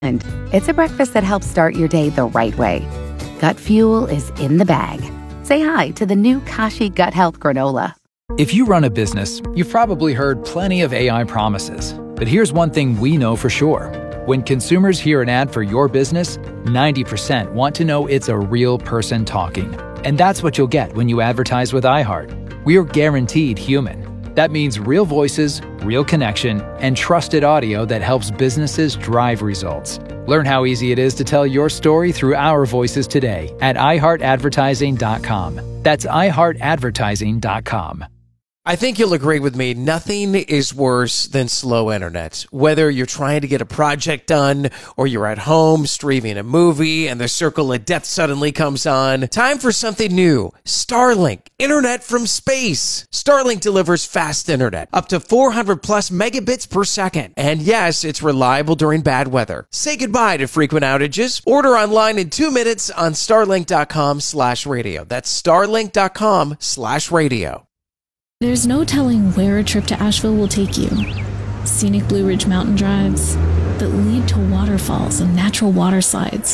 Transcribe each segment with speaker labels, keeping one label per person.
Speaker 1: And it's a breakfast that helps start your day the right way. Gut Fuel is in the bag. Say hi to the new Kashi Gut Health Granola.
Speaker 2: If you run a business, you've probably heard plenty of AI promises. But here's one thing we know for sure. When consumers hear an ad for your business, 90% want to know it's a real person talking. And that's what you'll get when you advertise with iHeart. We're guaranteed human. That means real voices, real connection, and trusted audio that helps businesses drive results. Learn how easy it is to tell your story through our voices today at iHeartAdvertising.com. That's iHeartAdvertising.com.
Speaker 3: I think you'll agree with me, nothing is worse than slow internet. Whether you're trying to get a project done or you're at home streaming a movie and the circle of death suddenly comes on, time for something new. Starlink, internet from space. Starlink delivers fast internet, up to 400 plus megabits per second. And yes, it's reliable during bad weather. Say goodbye to frequent outages. Order online in 2 minutes on starlink.com/radio. That's starlink.com/radio.
Speaker 4: There's no telling where a trip to Asheville will take you. Scenic Blue Ridge mountain drives that lead to waterfalls and natural water slides.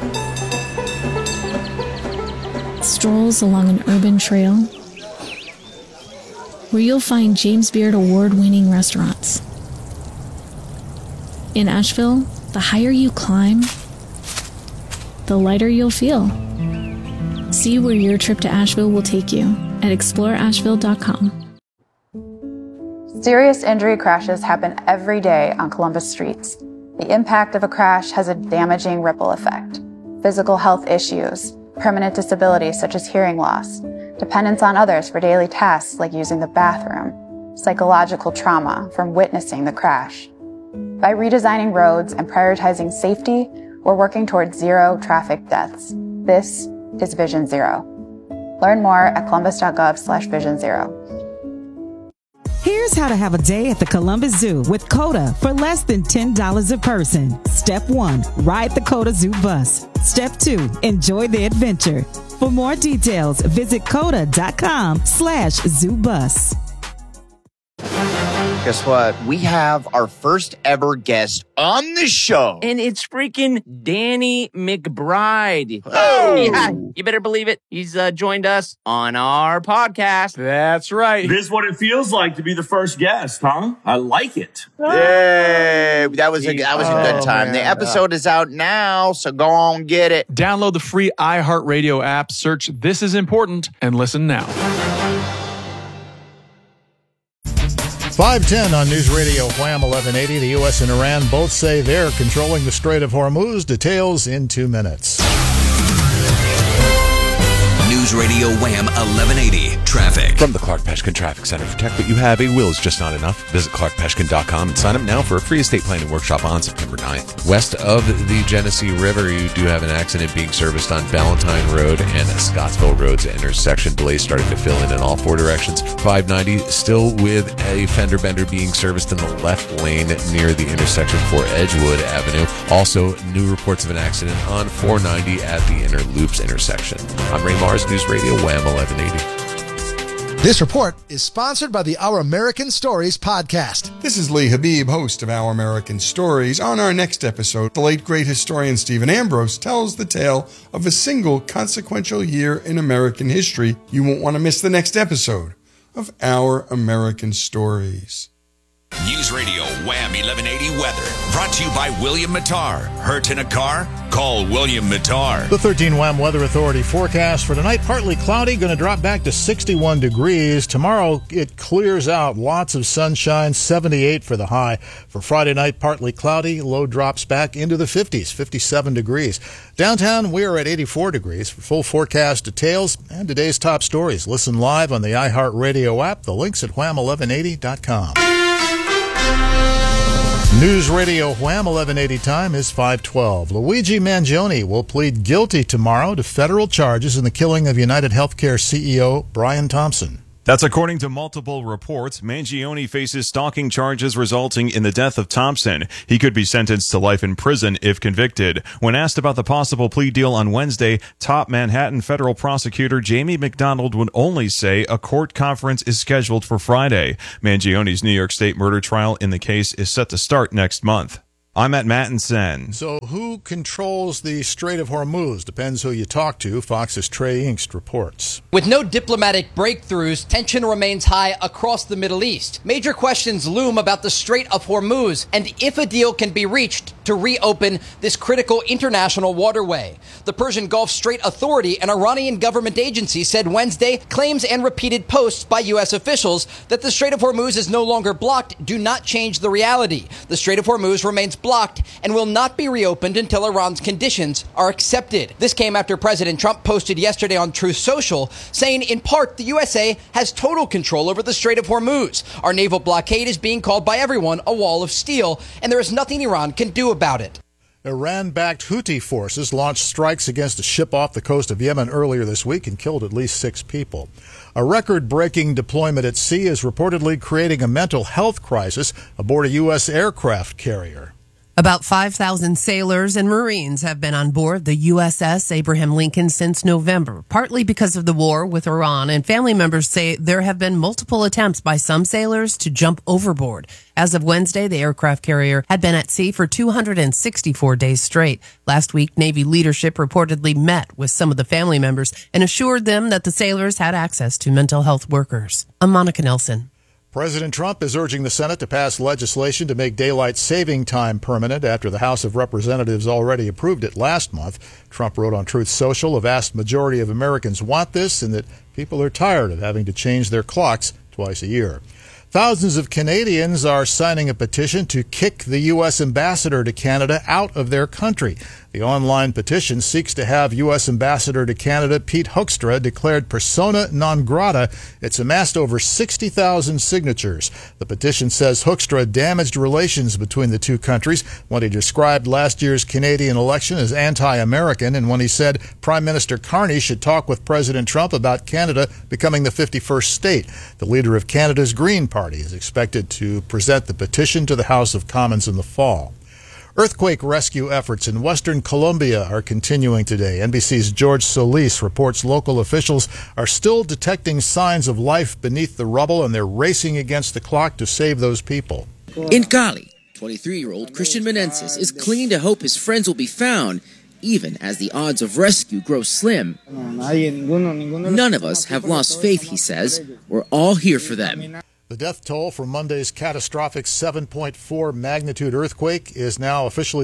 Speaker 4: Strolls along an urban trail where you'll find James Beard award-winning restaurants. In Asheville, the higher you climb, the lighter you'll feel. See where your trip to Asheville will take you at exploreasheville.com.
Speaker 5: Serious injury crashes happen every day on Columbus streets. The impact of a crash has a damaging ripple effect. Physical health issues, permanent disabilities such as hearing loss, dependence on others for daily tasks like using the bathroom, psychological trauma from witnessing the crash. By redesigning roads and prioritizing safety, we're working towards zero traffic deaths. This is Vision Zero. Learn more at columbus.gov/Vision Zero.
Speaker 6: Here's how to have a day at the Columbus Zoo with COTA for less than $10 a person. Step 1, ride the COTA Zoo bus. Step 2, enjoy the adventure. For more details, visit COTA.com/ZooBus.
Speaker 7: Guess what? We have our first ever guest on the show.
Speaker 8: And it's freaking Danny McBride.
Speaker 7: Oh!
Speaker 8: Yeah, you better believe it. He's joined us on our podcast.
Speaker 9: That's right.
Speaker 10: This is what it feels like to be the first guest, huh? I like it.
Speaker 7: Yay! That was a good time.
Speaker 9: Man.
Speaker 7: The episode is out now, so go on get it.
Speaker 9: Download the free iHeartRadio app, search This Is Important, and listen now.
Speaker 11: 5:10 on News Radio Wham 1180. The U.S. and Iran both say they're controlling the Strait of Hormuz. Details in 2 minutes.
Speaker 12: News Radio Wham 1180 Traffic.
Speaker 13: From the Clark Peshkin Traffic Center. For tech, but you have a will is just not enough. Visit clarkpeshkin.com and sign up now for a free estate planning workshop on September 9th. West of the Genesee River, you do have an accident being serviced on Valentine Road and Scottsville Road's intersection. Delays starting to fill in all four directions. 590 still with a fender bender being serviced in the left lane near the intersection for Edgewood Avenue. Also, new reports of an accident on 490 at the Inner Loops intersection. I'm Ray Mars, News Radio Wham 1180.
Speaker 14: This report is sponsored by the Our American Stories podcast.
Speaker 15: This is Lee Habib, host of Our American Stories. On our next episode, the late great historian Stephen Ambrose tells the tale of a single consequential year in American history. You won't want to miss the next episode of Our American Stories.
Speaker 12: News Radio Wham 1180 weather. Brought to you by William Mattar. Hurt in a car? Call William Mattar.
Speaker 11: The 13 Wham Weather Authority forecast for tonight, partly cloudy, going to drop back to 61 degrees. Tomorrow, it clears out. Lots of sunshine, 78 for the high. For Friday night, partly cloudy, low drops back into the 50s, 57 degrees. Downtown, we are at 84 degrees. For full forecast details and today's top stories, listen live on the iHeartRadio app. The link's at wham1180.com. News Radio Wham 1180 time is 5:12. Luigi Mangione will plead guilty tomorrow to federal charges in the killing of United Healthcare CEO Brian Thompson.
Speaker 16: That's according to multiple reports. Mangione faces stalking charges resulting in the death of Thompson. He could be sentenced to life in prison if convicted. When asked about the possible plea deal on Wednesday, top Manhattan federal prosecutor Jamie McDonald would only say a court conference is scheduled for Friday. Mangione's New York State murder trial in the case is set to start next month. I'm at Mattinson.
Speaker 11: So who controls the Strait of Hormuz? Depends who you talk to. Fox's Trey Inkst reports.
Speaker 17: With no diplomatic breakthroughs, tension remains high across the Middle East. Major questions loom about the Strait of Hormuz and if a deal can be reached to reopen this critical international waterway. The Persian Gulf Strait Authority, an Iranian government agency, said Wednesday claims and repeated posts by U.S. officials that the Strait of Hormuz is no longer blocked do not change the reality. The Strait of Hormuz remains blocked and will not be reopened until Iran's conditions are accepted. This came after President Trump posted yesterday on Truth Social, saying in part the USA has total control over the Strait of Hormuz. Our naval blockade is being called by everyone a wall of steel, and there is nothing Iran can do about it.
Speaker 11: Iran-backed Houthi forces launched strikes against a ship off the coast of Yemen earlier this week and killed at least 6 people. A record-breaking deployment at sea is reportedly creating a mental health crisis aboard a U.S. aircraft carrier.
Speaker 18: About 5,000 sailors and Marines have been on board the USS Abraham Lincoln since November, partly because of the war with Iran, and family members say there have been multiple attempts by some sailors to jump overboard. As of Wednesday, the aircraft carrier had been at sea for 264 days straight. Last week, Navy leadership reportedly met with some of the family members and assured them that the sailors had access to mental health workers. I'm Monica Nelson.
Speaker 11: President Trump is urging the Senate to pass legislation to make daylight saving time permanent after the House of Representatives already approved it last month. Trump wrote on Truth Social, a vast majority of Americans want this and that people are tired of having to change their clocks twice a year. Thousands of Canadians are signing a petition to kick the U.S. ambassador to Canada out of their country. The online petition seeks to have U.S. Ambassador to Canada Pete Hoekstra declared persona non grata. It's amassed over 60,000 signatures. The petition says Hoekstra damaged relations between the two countries when he described last year's Canadian election as anti-American and when he said Prime Minister Carney should talk with President Trump about Canada becoming the 51st state. The leader of Canada's Green Party is expected to present the petition to the House of Commons in the fall. Earthquake rescue efforts in western Colombia are continuing today. NBC's George Solis reports local officials are still detecting signs of life beneath the rubble, and they're racing against the clock to save those people.
Speaker 19: In Cali, 23-year-old Christian Menenses is clinging to hope his friends will be found, even as the odds of rescue grow slim. None of us have lost faith, he says. We're all here for them.
Speaker 11: The death toll from Monday's catastrophic 7.4 magnitude earthquake is now officially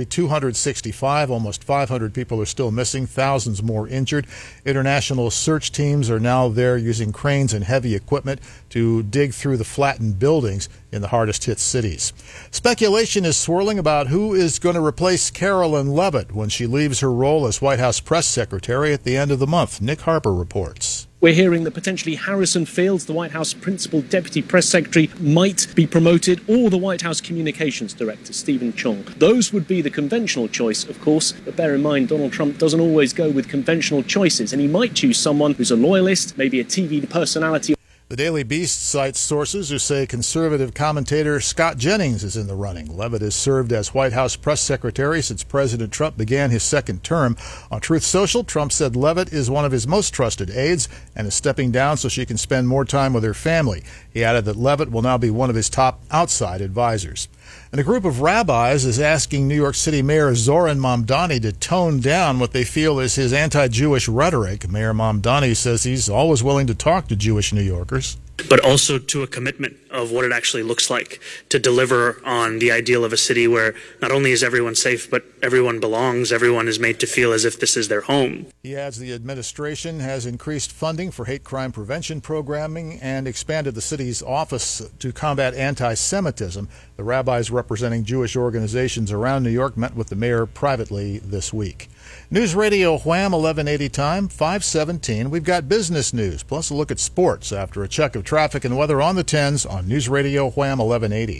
Speaker 11: 265. Almost 500 people are still missing, thousands more injured. International search teams are now there using cranes and heavy equipment to dig through the flattened buildings in the hardest-hit cities. Speculation is swirling about who is going to replace Carolyn Leavitt when she leaves her role as White House press secretary at the end of the month. Nick Harper reports.
Speaker 20: We're hearing that potentially Harrison Fields, the White House principal deputy press secretary, might be promoted, or the White House communications director, Stephen Chung. Those would be the conventional choice, of course, but bear in mind Donald Trump doesn't always go with conventional choices, and he might choose someone who's a loyalist, maybe a TV personality.
Speaker 11: The Daily Beast cites sources who say conservative commentator Scott Jennings is in the running. Leavitt has served as White House press secretary since President Trump began his second term. On Truth Social, Trump said Leavitt is one of his most trusted aides and is stepping down so she can spend more time with her family. He added that Leavitt will now be one of his top outside advisors. And a group of rabbis is asking New York City Mayor Zoran Mamdani to tone down what they feel is his anti-Jewish rhetoric. Mayor Mamdani says he's always willing to talk to Jewish New Yorkers,
Speaker 21: but also to a commitment of what it actually looks like to deliver on the ideal of a city where not only is everyone safe, but everyone belongs, everyone is made to feel as if this is their home.
Speaker 11: He adds the administration has increased funding for hate crime prevention programming and expanded the city's office to combat anti-Semitism. The rabbis representing Jewish organizations around New York met with the mayor privately this week. News Radio Wham, 1180 time, 5:17. We've got business news, plus a look at sports after a check of traffic and weather on the 10s on News Radio Wham, 1180.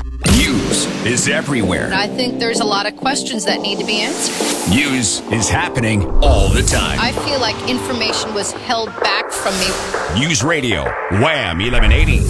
Speaker 12: News is everywhere.
Speaker 22: I think there's a lot of questions that need to be answered.
Speaker 12: News is happening all the time.
Speaker 22: I feel like information was held back from me.
Speaker 12: News Radio Wham, 1180.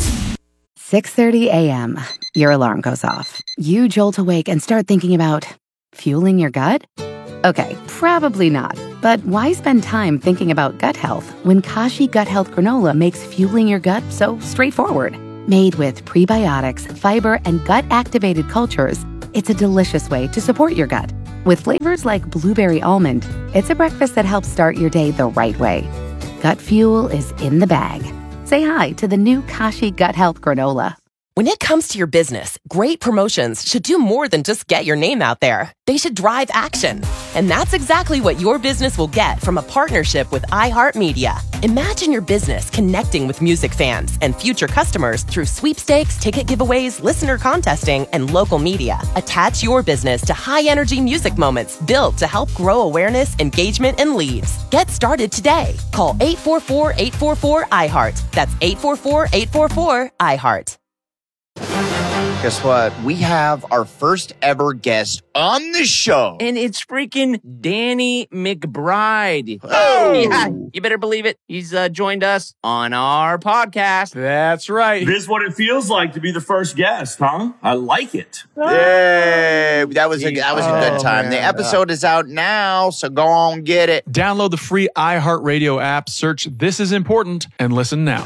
Speaker 1: 6:30 a.m. Your alarm goes off. You jolt awake and start thinking about fueling your gut? Okay, probably not. But why spend time thinking about gut health when Kashi Gut Health Granola makes fueling your gut so straightforward? Made with prebiotics, fiber, and gut-activated cultures, It's a delicious way to support your gut. With flavors like blueberry almond, it's a breakfast that helps start your day the right way. Gut Fuel is in the bag. Say hi to the new Kashi Gut Health Granola.
Speaker 2: When it comes to your business, great promotions should do more than just get your name out there. They should drive action. And that's exactly what your business will get from a partnership with iHeartMedia. Imagine your business connecting with music fans and future customers through sweepstakes, ticket giveaways, listener contesting, and local media. Attach your business to high-energy music moments built to help grow awareness, engagement, and leads. Get started today. Call 844-844-iHeart. That's 844-844-iHeart.
Speaker 7: Guess what? We have our first ever guest on the show.
Speaker 8: And it's freaking Danny McBride.
Speaker 7: Oh!
Speaker 8: Yeah, you better believe it. He's joined us on our podcast.
Speaker 9: That's right.
Speaker 10: This is what it feels like to be the first guest, huh? I like it.
Speaker 7: Yay! That was a good time.
Speaker 11: Man.
Speaker 7: The episode is out now, so go on, get it.
Speaker 9: Download the free iHeartRadio app, search This Is Important, and listen now.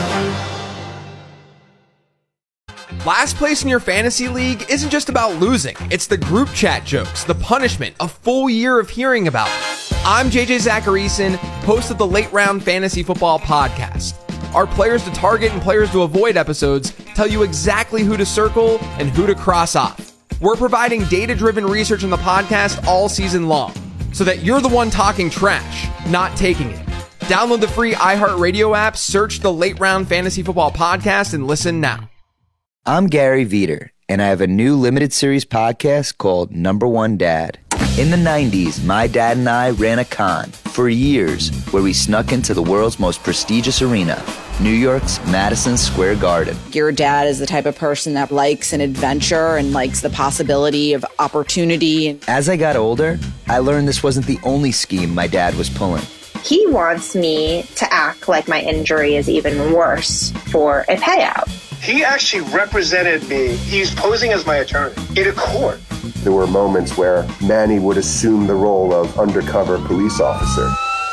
Speaker 3: Last place in your fantasy league isn't just about losing. It's the group chat jokes, the punishment, a full year of hearing about it. I'm JJ Zacharyson, host of the Late Round Fantasy Football Podcast. Our Players to Target and Players to Avoid episodes tell you exactly who to circle and who to cross off. We're providing data-driven research in the podcast all season long, so that you're the one talking trash, not taking it. Download the free iHeartRadio app, search the Late Round Fantasy Football Podcast, and listen now.
Speaker 23: I'm Gary Veter, and I have a new limited series podcast called Number One Dad. In the 90s, my dad and I ran a con for years where we snuck into the world's most prestigious arena, New York's Madison Square Garden.
Speaker 24: Your dad is the type of person that likes an adventure and likes the possibility of opportunity.
Speaker 23: As I got older, I learned this wasn't the only scheme my dad was pulling.
Speaker 25: He wants me to act like my injury is even worse for a payout.
Speaker 26: He actually represented me. He's posing as my attorney in a court.
Speaker 27: There were moments where Manny would assume the role of undercover police officer.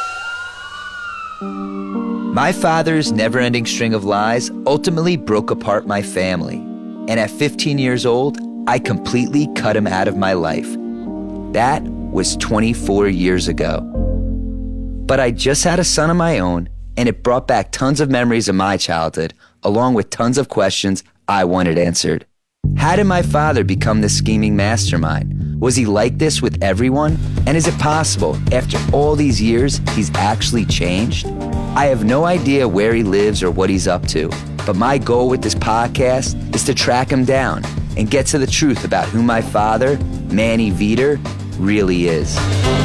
Speaker 23: My father's never-ending string of lies ultimately broke apart my family. And at 15 years old, I completely cut him out of my life. That was 24 years ago. But I just had a son of my own, and it brought back tons of memories of my childhood, along with tons of questions I wanted answered. How did my father become this scheming mastermind? Was he like this with everyone? And is it possible, after all these years, he's actually changed? I have no idea where he lives or what he's up to, but my goal with this podcast is to track him down and get to the truth about who my father, Manny Veter, really is.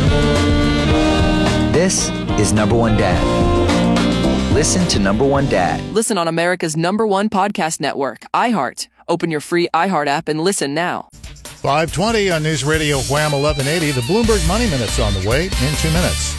Speaker 23: This is Number One Dad. Listen to Number One Dad.
Speaker 28: Listen on America's #1 podcast network, iHeart. Open your free iHeart app and listen now.
Speaker 11: 5:20 on News Radio Wham 1180. The Bloomberg Money Minute's on the way in 2 minutes.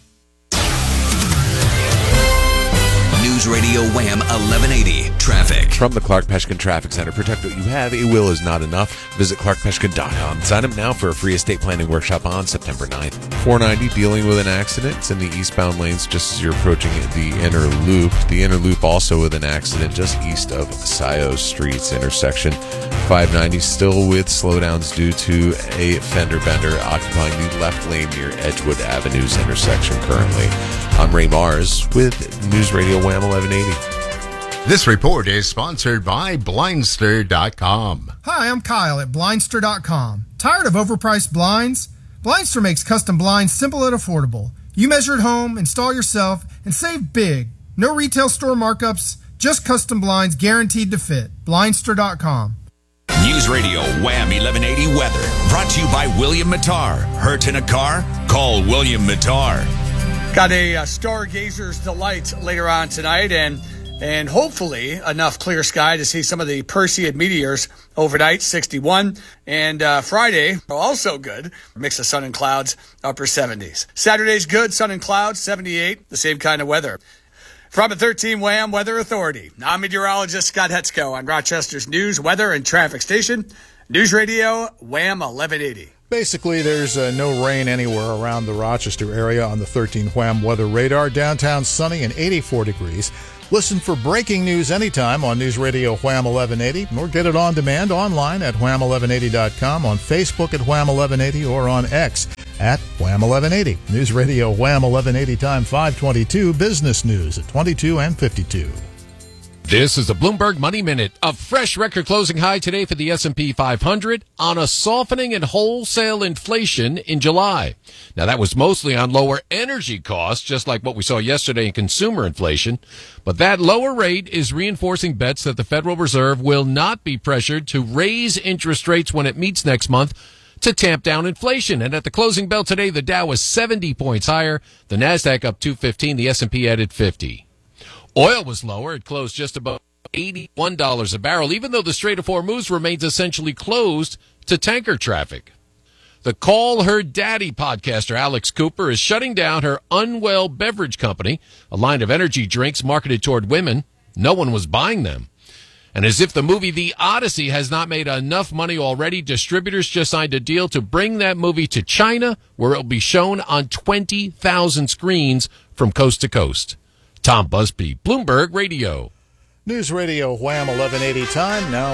Speaker 12: News Radio Wham 1180 Traffic.
Speaker 13: From the Clark Peshkin Traffic Center, protect what you have. A will is not enough. Visit clarkpeshkin.com. Sign up now for a free estate planning workshop on September 9th. 490 dealing with an accident. It's in the eastbound lanes just as you're approaching the inner loop. The inner loop also with an accident just east of Scioto Street's intersection. 590 still with slowdowns due to a fender bender occupying the left lane near Edgewood Avenue's intersection currently. I'm Ray Mars with News Radio Wham 1180.
Speaker 29: This report is sponsored by Blindster.com.
Speaker 30: Hi, I'm Kyle at Blindster.com. Tired of overpriced blinds? Blindster makes custom blinds simple and affordable. You measure at home, install yourself, and save big. No retail store markups, just custom blinds guaranteed to fit. Blindster.com.
Speaker 12: News Radio Wham 1180 Weather. Brought to you by William Mattar. Hurt in a car? Call William Mattar.
Speaker 31: Got a stargazer's delight later on tonight, and hopefully enough clear sky to see some of the Perseid meteors overnight, 61. And Friday, also good, mix of sun and clouds, upper 70s. Saturday's good, sun and clouds, 78, the same kind of weather. From the 13 Wham Weather Authority, I'm meteorologist Scott Hetzko on Rochester's news, weather, and traffic station, News Radio Wham 1180.
Speaker 11: Basically, there's no rain anywhere around the Rochester area on the 13 Wham weather radar. Downtown sunny and 84 degrees. Listen for breaking news anytime on News Radio Wham 1180, or get it on demand online at wham1180.com, on Facebook at Wham 1180, or on X at Wham 1180. News Radio Wham 1180 time 5:22. Business news at 22 and 52.
Speaker 4: This is the Bloomberg Money Minute. A fresh record closing high today for the S&P 500 on a softening in wholesale inflation in July. Now, that was mostly on lower energy costs, just like what we saw yesterday in consumer inflation. But that lower rate is reinforcing bets that the Federal Reserve will not be pressured to raise interest rates when it meets next month to tamp down inflation. And at the closing bell today, the Dow was 70 points higher, the Nasdaq up 215, the S&P added 50. Oil was lower. It closed just about $81 a barrel, even though the Strait of Hormuz remains essentially closed to tanker traffic. The Call Her Daddy podcaster Alex Cooper is shutting down her Unwell Beverage Company, a line of energy drinks marketed toward women. No one was buying them. And as if the movie The Odyssey has not made enough money already, distributors just signed a deal to bring that movie to China, where it'll be shown on 20,000 screens from coast to coast. Tom Busby, Bloomberg Radio.
Speaker 11: News Radio Wham 1180 time, now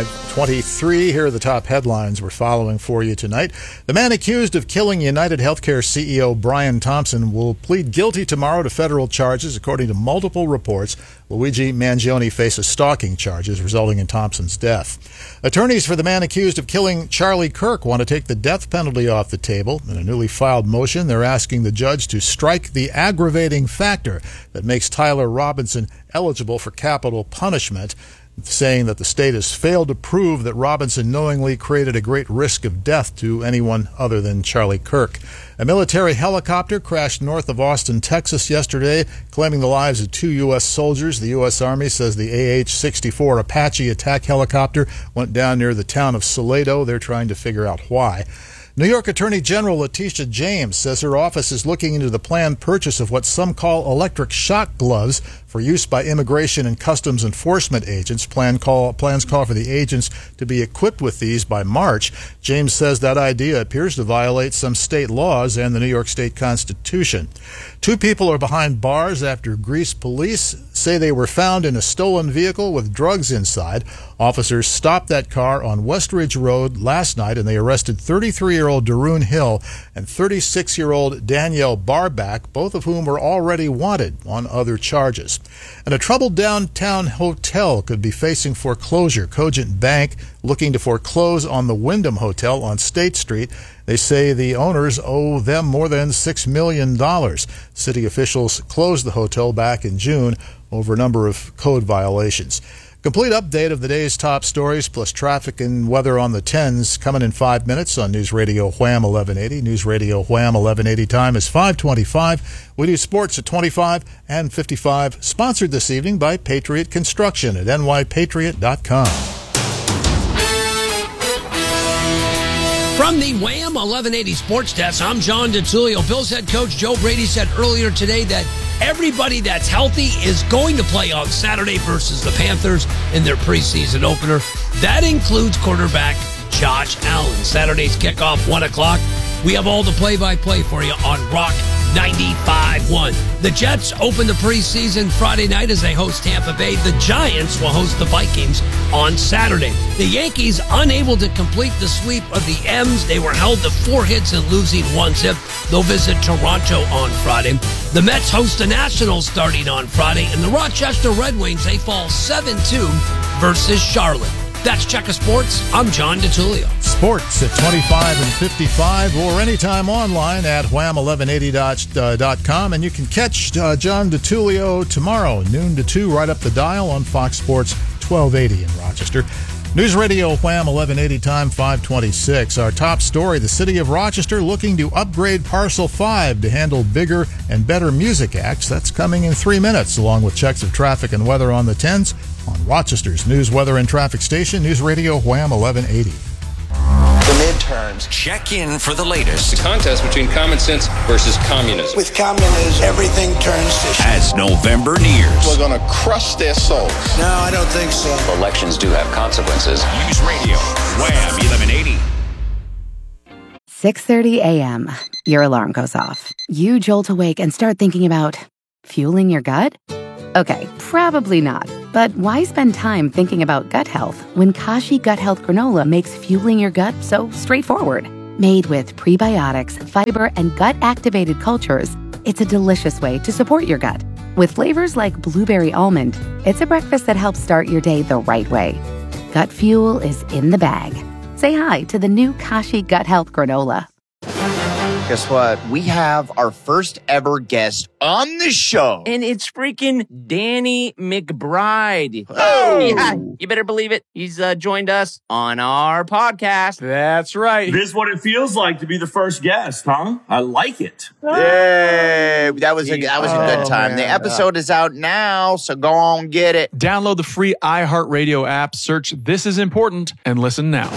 Speaker 11: 5:23. Here are the top headlines we're following for you tonight. The man accused of killing United Healthcare CEO Brian Thompson will plead guilty tomorrow to federal charges. According to multiple reports, Luigi Mangione faces stalking charges resulting in Thompson's death. Attorneys for the man accused of killing Charlie Kirk want to take the death penalty off the table. In a newly filed motion, they're asking the judge to strike the aggravating factor that makes Tyler Robinson eligible for capital punishment, saying that the state has failed to prove that Robinson knowingly created a great risk of death to anyone other than Charlie Kirk. A military helicopter crashed north of Austin, Texas yesterday, claiming the lives of 2 U.S. soldiers. The U.S. Army says the AH-64 Apache attack helicopter went down near the town of Salado. They're trying to figure out why. New York Attorney General Letitia James says her office is looking into the planned purchase of what some call electric shock gloves for use by immigration and customs enforcement agents. Plans call for the agents to be equipped with these by March. James says that idea appears to violate some state laws and the New York State Constitution. 2 people are behind bars after Greece police say they were found in a stolen vehicle with drugs inside. Officers stopped that car on Westridge Road last night, and they arrested 33-year-old Darun Hill and 36-year-old Danielle Barback, both of whom were already wanted on other charges. And a troubled downtown hotel could be facing foreclosure. Cogent Bank looking to foreclose on the Wyndham Hotel on State Street. They say the owners owe them more than $6 million. City officials closed the hotel back in June over a number of code violations. Complete update of the day's top stories plus traffic and weather on the 10s coming in 5 minutes on News Radio Wham 1180. News Radio Wham 1180 time is 5:25. We do sports at 25 and 55. Sponsored this evening by Patriot Construction at nypatriot.com.
Speaker 5: From the Wham 1180 Sports Desk, I'm John DeTulio. Bills head coach Joe Brady said earlier today that everybody that's healthy is going to play on Saturday versus the Panthers in their preseason opener. That includes quarterback Josh Allen. Saturday's kickoff, 1 o'clock. We have all the play-by-play for you on Rock 95.1. The Jets open the preseason Friday night as they host Tampa Bay. The Giants will host the Vikings on Saturday. The Yankees unable to complete the sweep of the M's. They were held to 4 hits and losing 1 zip. They'll visit Toronto on Friday. The Mets host the Nationals starting on Friday. And the Rochester Red Wings, they fall 7-2 versus Charlotte. That's Checker Sports. I'm John DeTulio.
Speaker 11: Sports at 25 and 55 or anytime online at wham1180.com. And you can catch John DeTulio tomorrow, noon to 2, right up the dial on Fox Sports 1280 in Rochester. News Radio Wham 1180 time 5:26. Our top story, the city of Rochester looking to upgrade Parcel 5 to handle bigger and better music acts. That's coming in 3 minutes, along with checks of traffic and weather on the 10s on Rochester's news, weather, and traffic station, News Radio Wham 1180.
Speaker 29: The midterms. Check in for the latest.
Speaker 6: The contest between common sense versus communism.
Speaker 14: With communism, everything turns to shit.
Speaker 29: As November nears.
Speaker 14: We're going to crush their souls. No, I don't think so.
Speaker 29: Elections do have consequences. News Radio, Wham 1180.
Speaker 1: 6:30 a.m. Your alarm goes off. You jolt awake and start thinking about fueling your gut? Okay, probably not. But why spend time thinking about gut health when Kashi Gut Health Granola makes fueling your gut so straightforward? Made with prebiotics, fiber, and gut-activated cultures, it's a delicious way to support your gut. With flavors like blueberry almond, it's a breakfast that helps start your day the right way. Gut fuel is in the bag. Say hi to the new Kashi Gut Health Granola.
Speaker 7: Guess what? We have our first ever guest on the show.
Speaker 2: And it's freaking Danny McBride.
Speaker 7: Oh!
Speaker 2: Yeah, you better believe it. He's joined us on our podcast.
Speaker 9: That's right.
Speaker 8: This is what it feels like to be the first guest, huh? I like it.
Speaker 7: Yay! That was a good time.
Speaker 8: Man.
Speaker 7: The episode is out now, so go on get it.
Speaker 9: Download the free iHeartRadio app, search This Is Important, and listen now.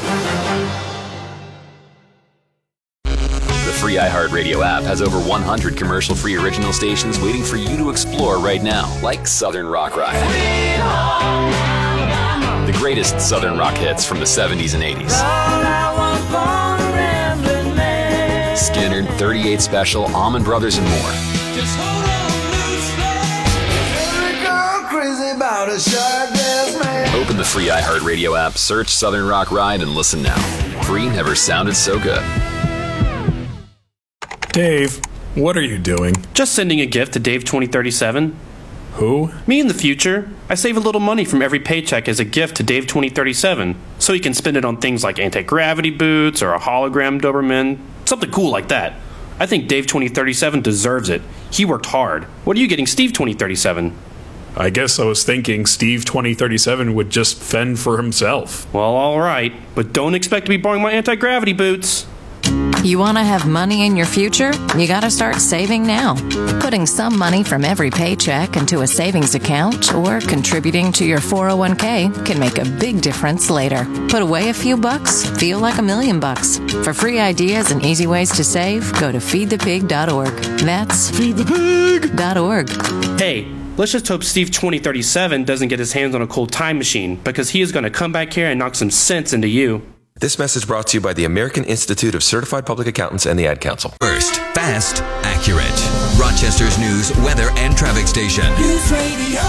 Speaker 29: The free iHeartRadio app has over 100 commercial-free original stations waiting for you to explore right now, like Southern Rock Ride. The greatest Southern rock hits from the 70s and 80s. Skinner, 38 Special, Allman Brothers, and more. Open the free iHeartRadio app, search Southern Rock Ride, and listen now. Free never sounded so good.
Speaker 10: Dave, what are you doing?
Speaker 15: Just sending a gift to Dave 2037.
Speaker 10: Who?
Speaker 15: Me in the future. I save a little money from every paycheck as a gift to Dave 2037, so he can spend it on things like anti-gravity boots or a hologram Doberman, something cool like that. I think Dave 2037 deserves it. He worked hard. What are you getting Steve 2037?
Speaker 10: I guess I was thinking Steve 2037 would just fend for himself.
Speaker 15: Well, all right, but don't expect to be borrowing my anti-gravity boots.
Speaker 16: You want to have money in your future? You got to start saving now. Putting some money from every paycheck into a savings account or contributing to your 401k can make a big difference later. Put away a few bucks, feel like $1 million. For free ideas and easy ways to save, go to feedthepig.org. That's feedthepig.org.
Speaker 15: Hey, let's just hope Steve 2037 doesn't get his hands on a cool time machine, because he is going to come back here and knock some sense into you.
Speaker 17: This message brought to you by the American Institute of Certified Public Accountants and the Ad Council.
Speaker 12: First, fast, accurate. Rochester's news, weather, and traffic station.
Speaker 18: News Radio,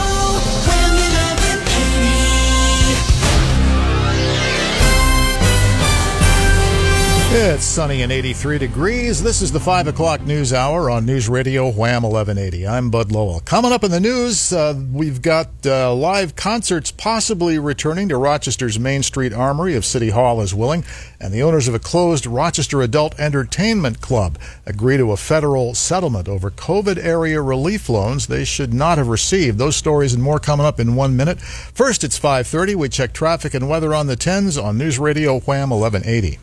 Speaker 11: It's sunny and 83 degrees. This is the 5 o'clock news hour on News Radio Wham 1180. I'm Bud Lowell. Coming up in the news, we've got live concerts possibly returning to Rochester's Main Street Armory if City Hall is willing, and the owners of a closed Rochester Adult Entertainment Club agree to a federal settlement over COVID-area relief loans they should not have received. Those stories and more coming up in 1 minute. First, it's 5:30. We check traffic and weather on the 10s on News Radio Wham 1180.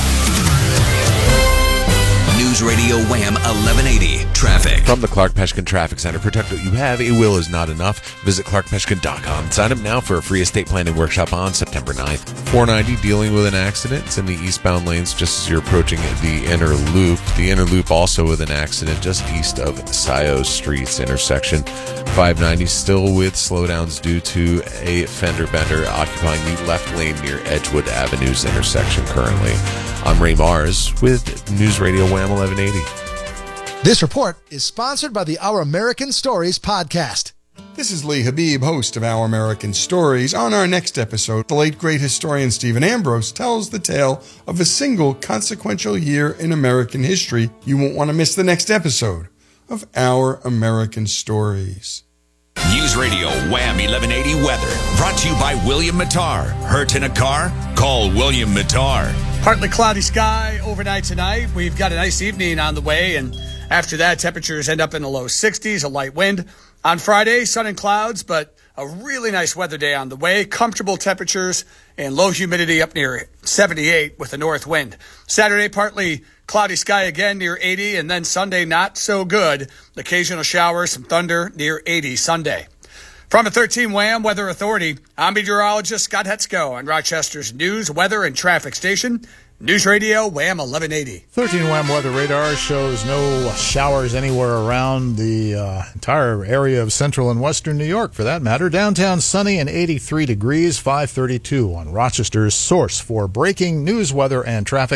Speaker 12: News Radio Wham 1180 traffic.
Speaker 13: From the Clark Peshkin Traffic Center, protect what you have. A will is not enough. Visit clarkpeshkin.com. Sign up now for a free estate planning workshop on September 9th. 490 dealing with an accident. It's in the eastbound lanes just as you're approaching the inner loop. The inner loop also with an accident just east of Scioto Street's intersection. 590 still with slowdowns due to a fender bender occupying the left lane near Edgewood Avenue's intersection currently. I'm Ray Mars with News Radio Wham 1180.
Speaker 19: This report is sponsored by the Our American Stories podcast.
Speaker 20: This is Lee Habib, host of Our American Stories. On our next episode, the late great historian Stephen Ambrose tells the tale of a single consequential year in American history. You won't want to miss the next episode of Our American Stories.
Speaker 12: News Radio Wham 1180 weather brought to you by William Mattar. Hurt in a car? Call William Mattar.
Speaker 31: Partly cloudy sky overnight tonight. We've got a nice evening on the way, and after that, temperatures end up in the low 60s, a light wind. On Friday, sun and clouds, but a really nice weather day on the way. Comfortable temperatures and low humidity up near 78 with a north wind. Saturday, partly cloudy sky again near 80, and then Sunday, not so good. Occasional showers, some thunder near 80 Sunday. From the 13 Wham Weather Authority, I'm meteorologist Scott Hetzko on Rochester's news, weather, and traffic station, News Radio Wham 1180.
Speaker 11: 13 Wham Weather Radar shows no showers anywhere around the entire area of central and western New York, for that matter. Downtown sunny and 83 degrees, 532 on Rochester's source for breaking news, weather, and traffic.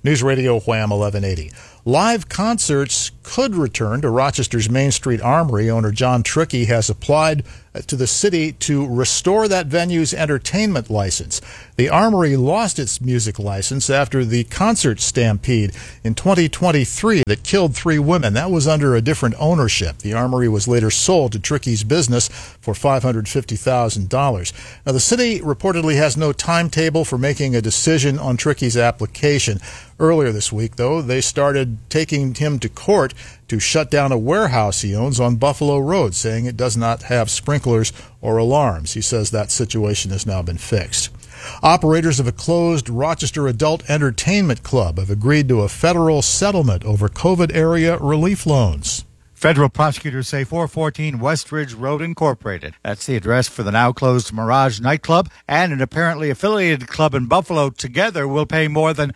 Speaker 11: News Radio Wham 1180. Live concerts could return to Rochester's Main Street Armory. Owner John Trickey has applied to the city to restore that venue's entertainment license. The Armory lost its music license after the concert stampede in 2023 that killed 3 women. That was under a different ownership. The Armory was later sold to Trickey's business for $550,000. Now, the city reportedly has no timetable for making a decision on Trickey's application. Earlier this week, though, they started taking him to court to shut down a warehouse he owns on Buffalo Road, saying it does not have sprinklers or alarms. He says that situation has now been fixed. Operators of a closed Rochester Adult Entertainment Club have agreed to a federal settlement over COVID-area relief loans.
Speaker 3: Federal prosecutors say 414 Westridge Road Incorporated, that's the address for the now closed Mirage nightclub, and an apparently affiliated club in Buffalo together will pay more than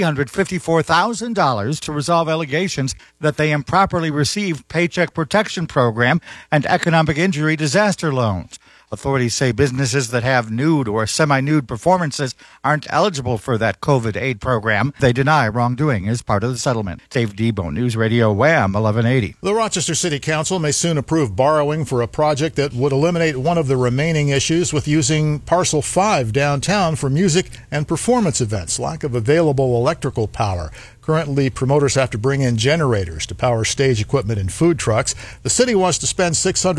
Speaker 3: $354,000 to resolve allegations that they improperly received Paycheck Protection Program and economic injury disaster loans. Authorities say businesses that have nude or semi-nude performances aren't eligible for that COVID aid program. They deny wrongdoing as part of the settlement. Dave Debo, News Radio Wham 1180.
Speaker 11: The Rochester City Council may soon approve borrowing for a project that would eliminate one of the remaining issues with using Parcel 5 downtown for music and performance events, lack of available electrical power. Currently, promoters have to bring in generators to power stage equipment and food trucks. The city wants to spend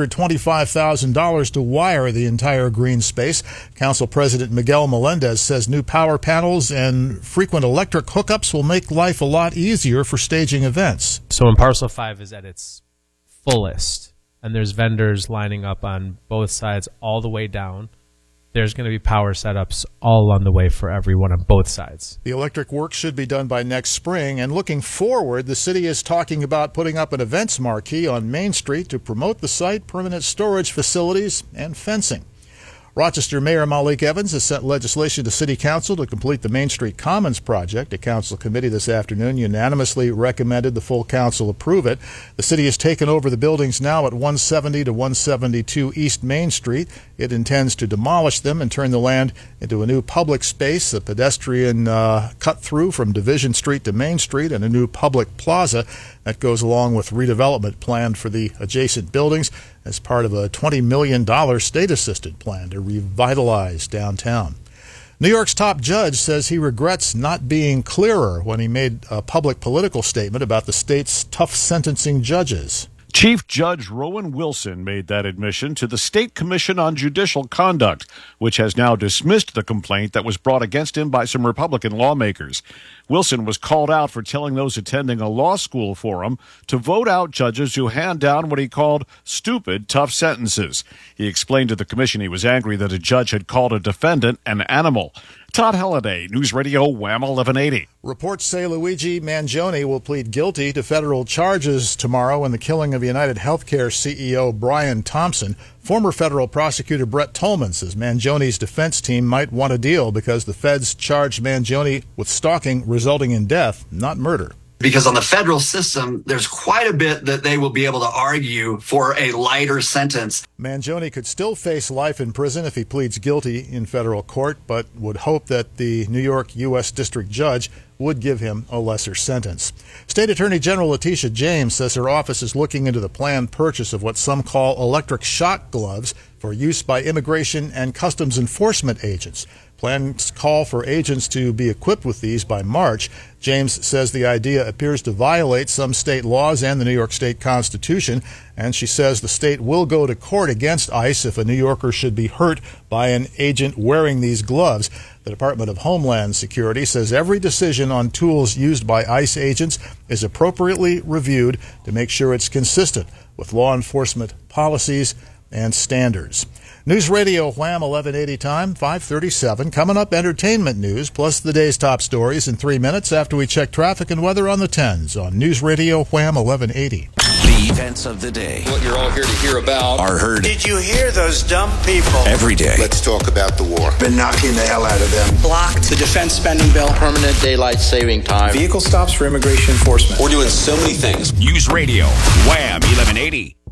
Speaker 11: $625,000 to wire the entire green space. Council President Miguel Melendez says new power panels and frequent electric hookups will make life a lot easier for staging events.
Speaker 18: So when Parcel 5 is at its fullest, and there's vendors lining up on both sides all the way down, there's going to be power setups all along the way for everyone on both sides.
Speaker 11: The electric work should be done by next spring, and looking forward, the city is talking about putting up an events marquee on Main Street to promote the site, permanent storage facilities, and fencing. Rochester Mayor Malik Evans has sent legislation to City Council to complete the Main Street Commons project. A council committee this afternoon unanimously recommended the full council approve it. The city has taken over the buildings now at 170 to 172 East Main Street. It intends to demolish them and turn the land into a new public space, a pedestrian cut-through from Division Street to Main Street, and a new public plaza that goes along with redevelopment planned for the adjacent buildings as part of a $20 million state-assisted plan to revitalize downtown. New York's top judge says he regrets not being clearer when he made a public political statement about the state's tough sentencing judges.
Speaker 21: Chief Judge Rowan Wilson made that admission to the State Commission on Judicial Conduct, which has now dismissed the complaint that was brought against him by some Republican lawmakers. Wilson was called out for telling those attending a law school forum to vote out judges who hand down what he called stupid, tough sentences. He explained to the commission he was angry that a judge had called a defendant an animal. Todd Halliday, News Radio Wham 1180.
Speaker 11: Reports say Luigi Mangione will plead guilty to federal charges tomorrow in the killing of United Healthcare CEO Brian Thompson. Former federal prosecutor Brett Tolman says Mangione's defense team might want a deal because the feds charged Mangione with stalking resulting in death, not murder.
Speaker 22: Because on the federal system, there's quite a bit that they will be able to argue for a lighter sentence.
Speaker 11: Mangione could still face life in prison if he pleads guilty in federal court, but would hope that the New York U.S. District Judge would give him a lesser sentence. State Attorney General Letitia James says her office is looking into the planned purchase of what some call electric shock gloves for use by immigration and customs enforcement agents. Plans call for agents to be equipped with these by March. James says the idea appears to violate some state laws and the New York State Constitution, and she says the state will go to court against ICE if a New Yorker should be hurt by an agent wearing these gloves. The Department of Homeland Security says every decision on tools used by ICE agents is appropriately reviewed to make sure it's consistent with law enforcement policies and standards. News Radio Wham 1180 time, 5:37. Coming up, entertainment news, plus the day's top stories in 3 minutes after we check traffic and weather on the 10s on News Radio Wham 1180.
Speaker 12: The events of the day.
Speaker 6: What you're all here to hear about
Speaker 12: are heard.
Speaker 14: Did you hear those dumb people?
Speaker 12: Every day.
Speaker 14: Let's talk about the war. Been knocking the hell out of them.
Speaker 23: Blocked. The defense spending bill.
Speaker 6: Permanent daylight saving time.
Speaker 14: Vehicle stops for immigration enforcement.
Speaker 6: We're doing so many things.
Speaker 12: News Radio Wham 1180.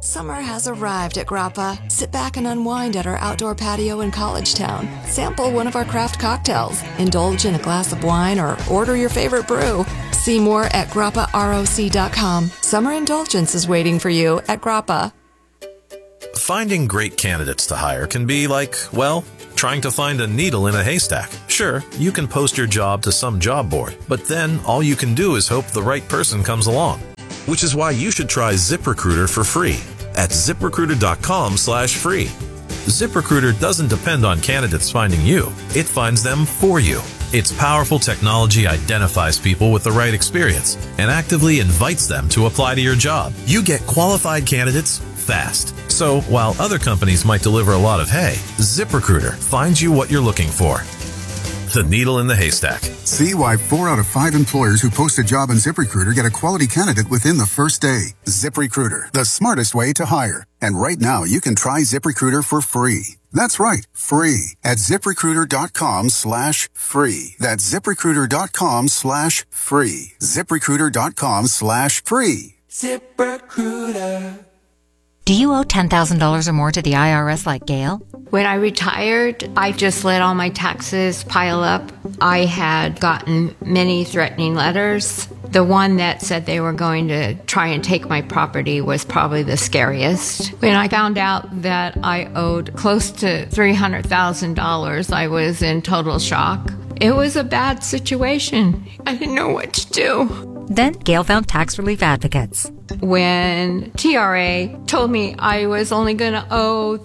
Speaker 1: Summer has arrived at Grappa. Sit back and unwind at our outdoor patio in College Town. Sample one of our craft cocktails. Indulge in a glass of wine or order your favorite brew. See more at grapparoc.com. Summer indulgence is waiting for you at Grappa.
Speaker 2: Finding great candidates to hire can be like, well, trying to find a needle in a haystack. Sure, you can post your job to some job board, but then all you can do is hope the right person comes along. Which is why you should try ZipRecruiter for free at ZipRecruiter.com/free. ZipRecruiter doesn't depend on candidates finding you. It finds them for you. Its powerful technology identifies people with the right experience and actively invites them to apply to your job. You get qualified candidates fast. So while other companies might deliver a lot of hay, ZipRecruiter finds you what you're looking for. The needle in the haystack.
Speaker 4: See why 4 out of 5 employers who post a job on ZipRecruiter get a quality candidate within the first day. ZipRecruiter, the smartest way to hire. And right now, you can try ZipRecruiter for free. That's right, free at ZipRecruiter.com/free. That's ZipRecruiter.com/free. ZipRecruiter.com/free.
Speaker 5: ZipRecruiter. Do you owe $10,000 or more to the IRS like Gail?
Speaker 8: When I retired, I just let all my taxes pile up. I had gotten many threatening letters. The one that said they were going to try and take my property was probably the scariest. When I found out that I owed close to $300,000, I was in total shock. It was a bad situation. I didn't know what to do.
Speaker 5: Then Gail found Tax Relief Advocates.
Speaker 8: When TRA told me I was only going to owe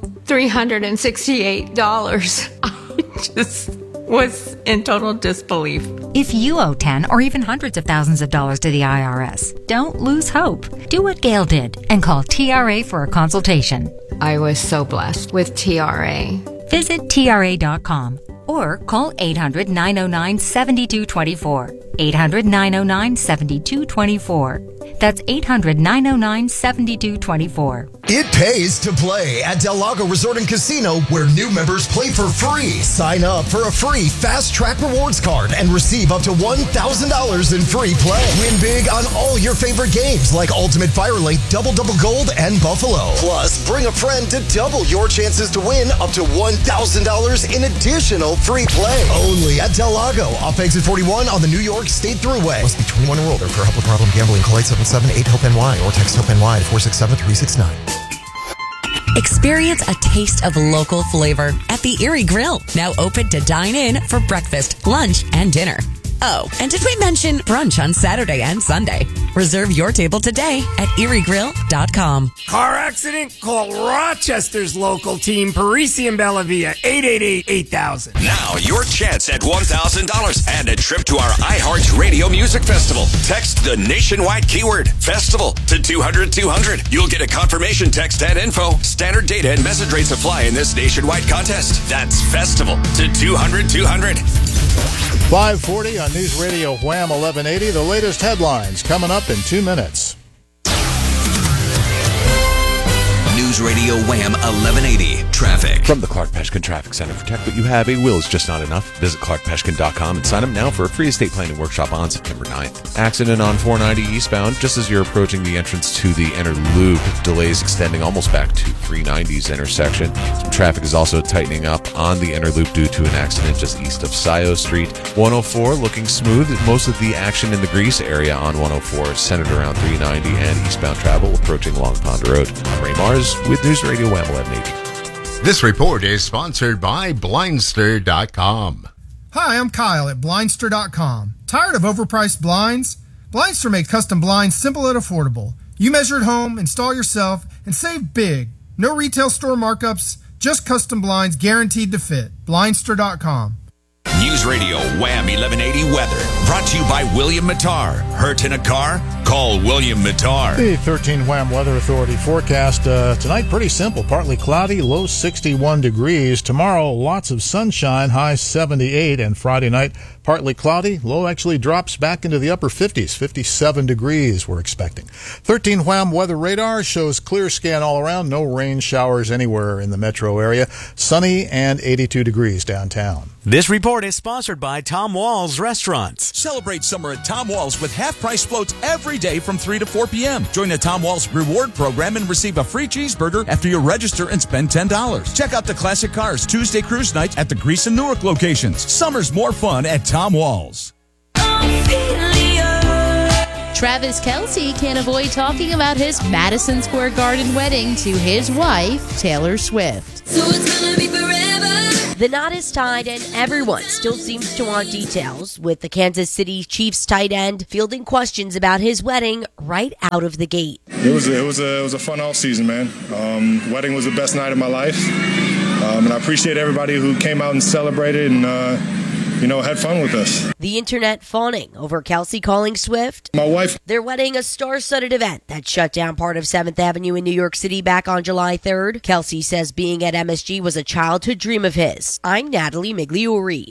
Speaker 8: $368, I just was in total disbelief.
Speaker 5: If you owe 10 or even hundreds of thousands of dollars to the IRS, don't lose hope. Do what Gail did and call TRA for a consultation.
Speaker 8: I was so blessed with TRA.
Speaker 5: Visit TRA.com or call 800-909-7224. 800-909-7224. That's 800-909-7224.
Speaker 24: It pays to play at Del Lago Resort and Casino, where new members play for free. Sign up for a free Fast Track Rewards card and receive up to $1,000 in free play. Win big on all your favorite games like Ultimate Fire Link, Double Gold, and Buffalo. Plus, bring a friend to double your chances to win up to $1,000 in additional free play. Only at Del Lago, off exit 41 on the New York State Thruway. Must be 21 or older. For help with problem gambling, call 877-8-HOPE-NY or text HOPE-NY to 467-369.
Speaker 25: Experience a taste of local flavor at the Erie Grill. Now open to dine in for breakfast, lunch, and dinner. Oh, and did we mention brunch on Saturday and Sunday? Reserve your table today at eriegrill.com.
Speaker 26: Car accident? Call Rochester's local team, Parisi and Bellavia, 888-8000.
Speaker 12: Now your chance at $1,000 and a trip to our iHeart Radio Music Festival. Text the nationwide keyword festival to 200-200. You'll get a confirmation text and info. Standard data and message rates apply in this nationwide contest. That's festival to 200-200.
Speaker 11: 540 on News Radio Wham 1180. The latest headlines coming up in 2 minutes.
Speaker 12: News Radio Wham 1180 Traffic.
Speaker 13: From the Clark Peshkin Traffic Center. Protect what you have. A will is just not enough. Visit ClarkPeshkin.com and sign up now for a free estate planning workshop on September 9th. Accident on 490 eastbound just as you're approaching the entrance to the inner loop. Delays extending almost back to 390's intersection. Some traffic is also tightening up on the inner loop due to an accident just east of Scioto Street. 104 looking smooth. Most of the action in the Grease area on 104 is centered around 390 and eastbound travel approaching Long Pond Road. I'm Ray Mars with News Radio Wham 1180.
Speaker 27: This report is sponsored by Blindster.com.
Speaker 28: Hi, I'm Kyle at Blindster.com. Tired of overpriced blinds? Blindster makes custom blinds simple and affordable. You measure at home, install yourself, and save big. No retail store markups, just custom blinds guaranteed to fit. Blindster.com.
Speaker 12: News Radio Wham 1180 Weather. Brought to you by William Mattar. Hurt in a car? Call William Mattar.
Speaker 11: The 13 Wham Weather Authority forecast tonight pretty simple. Partly cloudy, low 61 degrees. Tomorrow, lots of sunshine, high 78. And Friday night, partly cloudy. Low actually drops back into the upper 50s. 57 degrees we're expecting. 13 Wham weather radar shows clear scan all around. No rain showers anywhere in the metro area. Sunny and 82 degrees downtown.
Speaker 7: This report is sponsored by Tom Walls Restaurants.
Speaker 9: Celebrate summer at Tom Walls with half-price floats every day from 3 to 4 p.m. Join the Tom Walls Reward Program and receive a free cheeseburger after you register and spend $10. Check out the Classic Cars Tuesday Cruise Nights at the Greece and Newark locations. Summer's more fun at Tom Walls.
Speaker 10: Travis Kelce can't avoid talking about his Madison Square Garden wedding to his wife, Taylor Swift.
Speaker 15: So it's gonna be forever. The knot is tied and everyone still seems to want details, with the Kansas City Chiefs tight end fielding questions about his wedding right out of the gate.
Speaker 16: It was a fun off season, man. Wedding was the best night of my life. And I appreciate everybody who came out and celebrated and had fun with us.
Speaker 15: The internet fawning over Kelce calling Swift,
Speaker 16: my wife,
Speaker 15: their wedding a star-studded event that shut down part of 7th Avenue in New York City back on July 3rd. Kelce says being at MSG was a childhood dream of his. I'm Natalie Migliori.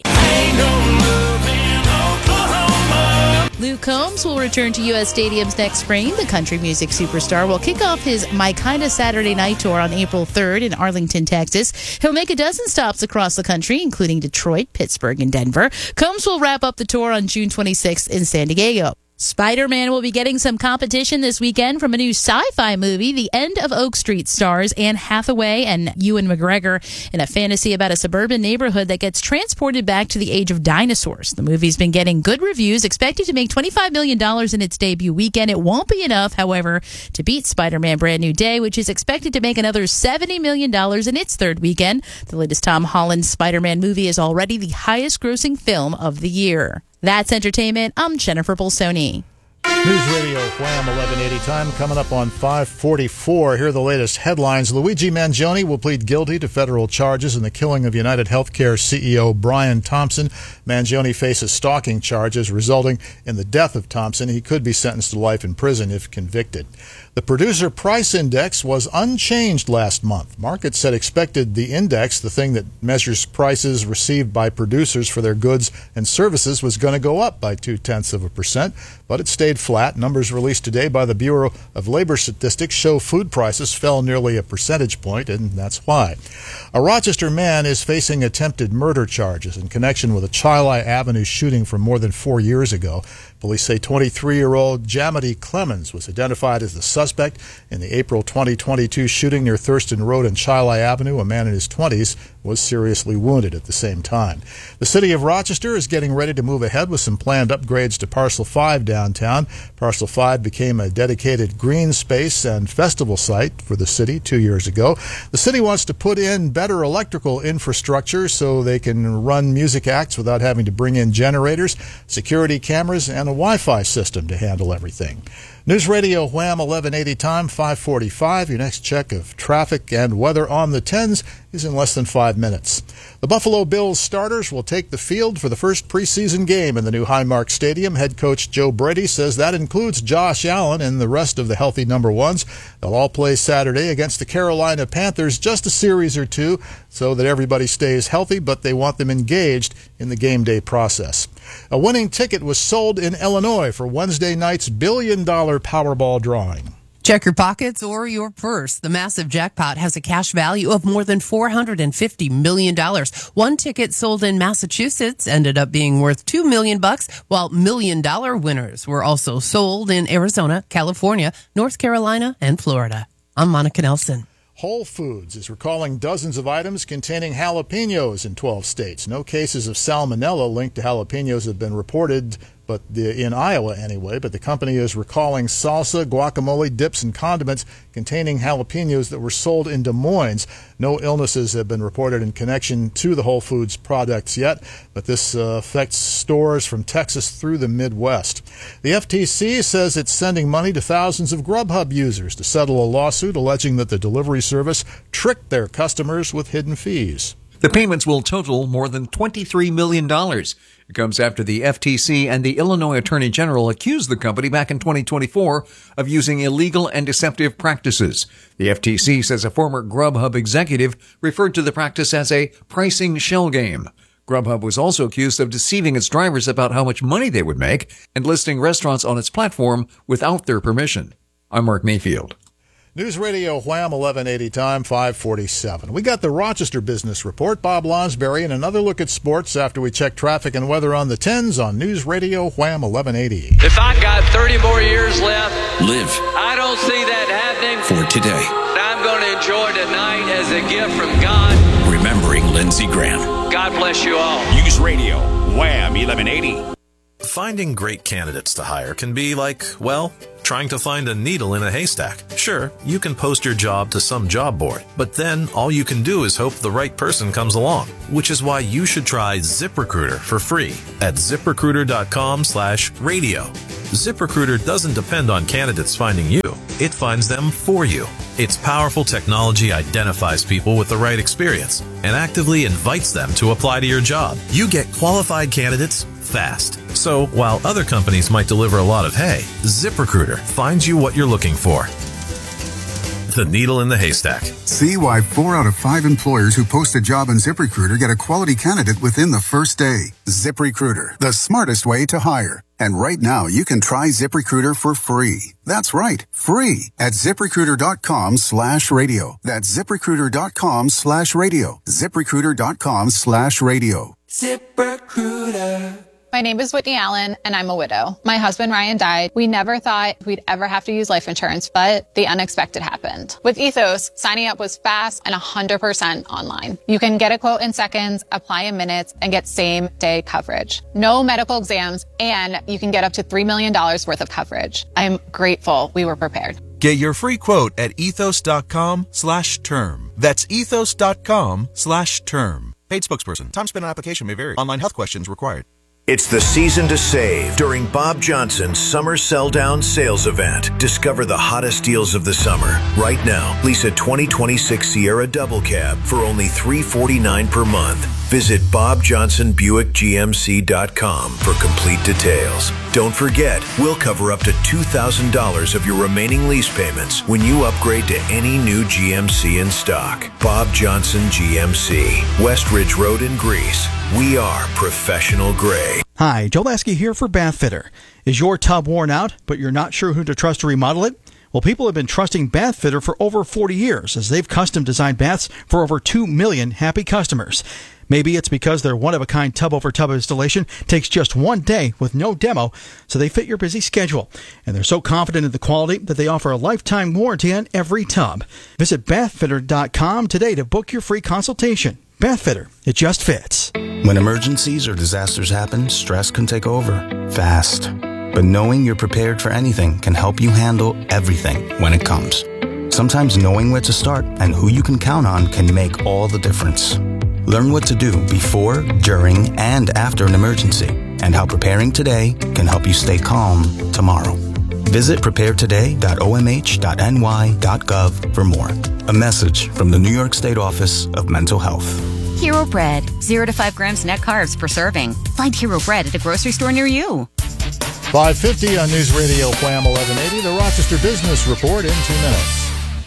Speaker 10: Luke Combs will return to U.S. stadiums next spring. The country music superstar will kick off his My Kinda Saturday Night tour on April 3rd in Arlington, Texas. He'll make a dozen stops across the country, including Detroit, Pittsburgh, and Denver. Combs will wrap up the tour on June 26th in San Diego. Spider-Man will be getting some competition this weekend from a new sci-fi movie. The End of Oak Street stars Anne Hathaway and Ewan McGregor in a fantasy about a suburban neighborhood that gets transported back to the age of dinosaurs. The movie's been getting good reviews, expected to make $25 million in its debut weekend. It won't be enough, however, to beat Spider-Man Brand New Day, which is expected to make another $70 million in its third weekend. The latest Tom Holland Spider-Man movie is already the highest-grossing film of the year. That's entertainment. I'm Jennifer Bolsoni.
Speaker 11: News Radio Wham 1180 time coming up on 5:44. Here are the latest headlines. Luigi Mangione will plead guilty to federal charges in the killing of United Healthcare CEO Brian Thompson. Mangione faces stalking charges resulting in the death of Thompson. He could be sentenced to life in prison if convicted. The Producer Price Index was unchanged last month. Markets had expected the index, the thing that measures prices received by producers for their goods and services, was going to go up by 0.2%, but it stayed flat. Numbers released today by the Bureau of Labor Statistics show food prices fell nearly a percentage point, and that's why. A Rochester man is facing attempted murder charges in connection with a Chili Avenue shooting from more than 4 years ago. Police say 23-year-old Jamity Clemens was identified as the suspect in the April 2022 shooting near Thurston Road and Chili Avenue. A man in his 20s was seriously wounded at the same time. The city of Rochester is getting ready to move ahead with some planned upgrades to Parcel 5 downtown. Parcel 5 became a dedicated green space and festival site for the city 2 years ago. The city wants to put in better electrical infrastructure so they can run music acts without having to bring in generators, security cameras, and a Wi-Fi system to handle everything. News Radio Wham 1180 time, 5:45. Your next check of traffic and weather on the 10s is in less than 5 minutes. The Buffalo Bills starters will take the field for the first preseason game in the new Highmark Stadium. Head coach Joe Brady says that includes Josh Allen and the rest of the healthy number ones. They'll all play Saturday against the Carolina Panthers, just a series or two, so that everybody stays healthy, but they want them engaged in the game day process. A winning ticket was sold in Illinois for Wednesday night's $1 billion Powerball drawing.
Speaker 17: Check your pockets or your purse. The massive jackpot has a cash value of more than $450 million. One ticket sold in Massachusetts ended up being worth $2 million, while $1 million winners were also sold in Arizona, California, North Carolina, and Florida. I'm Monica Nelson.
Speaker 11: Whole Foods is recalling dozens of items containing jalapenos in 12 states. No cases of salmonella linked to jalapenos have been reported, but in Iowa anyway, but the company is recalling salsa, guacamole, dips, and condiments containing jalapenos that were sold in Des Moines. No illnesses have been reported in connection to the Whole Foods products yet, but this affects stores from Texas through the Midwest. The FTC says it's sending money to thousands of Grubhub users to settle a lawsuit alleging that the delivery service tricked their customers with hidden fees.
Speaker 19: The payments will total more than $23 million. It comes after the FTC and the Illinois Attorney General accused the company back in 2024 of using illegal and deceptive practices. The FTC says a former Grubhub executive referred to the practice as a pricing shell game. Grubhub was also accused of deceiving its drivers about how much money they would make and listing restaurants on its platform without their permission. I'm Mark Mayfield.
Speaker 11: News Radio Wham, 1180 time, 547. We got the Rochester Business Report, Bob Lonsberry, and another look at sports after we check traffic and weather on the 10s on News Radio Wham, 1180.
Speaker 3: If I got 30 more years left,
Speaker 12: Live
Speaker 3: I don't see that happening.
Speaker 12: for today.
Speaker 3: I'm going to enjoy tonight as a gift from God.
Speaker 12: Remembering Lindsey Graham.
Speaker 3: God bless you all.
Speaker 12: News Radio Wham 1180.
Speaker 2: Finding great candidates to hire can be like, well, trying to find a needle in a haystack. Sure, you can post your job to some job board, but then all you can do is hope the right person comes along, which is why you should try ZipRecruiter for free at ZipRecruiter.com/radio. ZipRecruiter doesn't depend on candidates finding you. It finds them for you. Its powerful technology identifies people with the right experience and actively invites them to apply to your job. You get qualified candidates fast. So while other companies might deliver a lot of hay, ZipRecruiter finds you what you're looking for. The needle in the haystack.
Speaker 4: See why 4 out of 5 employers who post a job on ZipRecruiter get a quality candidate within the first day. ZipRecruiter, the smartest way to hire. And right now, you can try ZipRecruiter for free. That's right, free at ZipRecruiter.com/radio. That's ZipRecruiter.com/radio. ZipRecruiter.com/radio.
Speaker 6: ZipRecruiter. My name is Whitney Allen, and I'm a widow. My husband, Ryan, died. We never thought we'd ever have to use life insurance, but the unexpected happened. With Ethos, signing up was fast and 100% online. You can get a quote in seconds, apply in minutes, and get same-day coverage. No medical exams, and you can get up to $3 million worth of coverage. I'm grateful we were prepared.
Speaker 14: Get your free quote at ethos.com/term. That's ethos.com/term. Paid spokesperson. Time spent on application may vary. Online health questions required.
Speaker 18: It's the season to save during Bob Johnson's Summer Sell Down Sales Event. Discover the hottest deals of the summer. Right now, lease a 2026 Sierra Double Cab for only $349 per month. Visit BobJohnsonBuickGMC.com for complete details. Don't forget, we'll cover up to $2,000 of your remaining lease payments when you upgrade to any new GMC in stock. Bob Johnson GMC, West Ridge Road in Greece. We are professional grade.
Speaker 20: Hi, Joe Lasky here for Bath Fitter. Is your tub worn out, but you're not sure who to trust to remodel it? Well, people have been trusting Bath Fitter for over 40 years as they've custom designed baths for over 2 million happy customers. Maybe it's because their one-of-a-kind tub-over-tub installation takes just one day with no demo, so they fit your busy schedule. And they're so confident in the quality that they offer a lifetime warranty on every tub. Visit bathfitter.com today to book your free consultation. Bath Fitter, it just fits.
Speaker 21: When emergencies or disasters happen, stress can take over fast. But knowing you're prepared for anything can help you handle everything when it comes. Sometimes knowing where to start and who you can count on can make all the difference. Learn what to do before, during, and after an emergency, and how preparing today can help you stay calm tomorrow. Visit preparetoday.omh.ny.gov for more. A message from the New York State Office of Mental Health.
Speaker 25: Hero Bread, 0 to 5 grams net carbs per serving. Find Hero Bread at a grocery store near you.
Speaker 11: 550 on News Radio Wham 1180, the Rochester Business Report in 2 minutes.